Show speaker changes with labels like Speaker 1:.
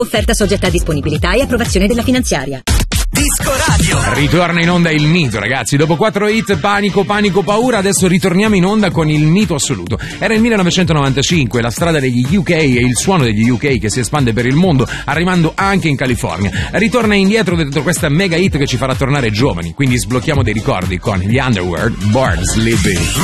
Speaker 1: Offerta soggetta a disponibilità e approvazione della finanziaria.
Speaker 2: Disco Radio.
Speaker 3: Ritorna in onda il mito, ragazzi. Dopo 4 hit, panico, paura, adesso ritorniamo in onda con il mito assoluto. Era il 1995, la strada degli UK e il suono degli UK che si espande per il mondo, arrivando anche in California. Ritorna indietro dentro questa mega hit che ci farà tornare giovani, quindi sblocchiamo dei ricordi con gli Underworld, Born Sleeping.